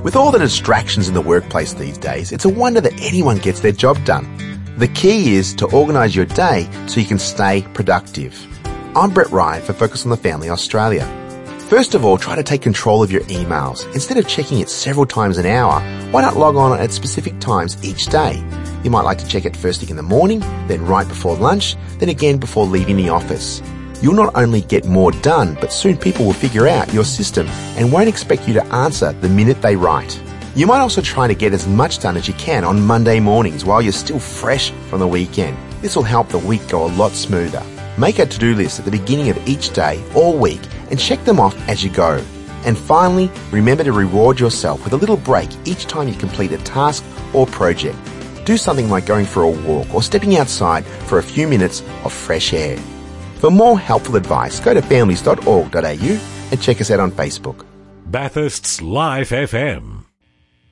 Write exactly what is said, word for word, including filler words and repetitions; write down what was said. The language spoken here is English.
With all the distractions in the workplace these days, it's a wonder that anyone gets their job done. The key is to organise your day so you can stay productive. I'm Brett Ryan for Focus on the Family Australia. First of all, try to take control of your emails. Instead of checking it several times an hour, why not log on at specific times each day? You might like to check it first thing in the morning, then right before lunch, then again before leaving the office. You'll not only get more done, but soon people will figure out your system and won't expect you to answer the minute they write. You might also try to get as much done as you can on Monday mornings while you're still fresh from the weekend. This will help the week go a lot smoother. Make a to-do list at the beginning of each day or week and check them off as you go. And finally, remember to reward yourself with a little break each time you complete a task or project. Do something like going for a walk or stepping outside for a few minutes of fresh air. For more helpful advice, go to families dot org dot a u and check us out on Facebook. Bathurst's Live F M.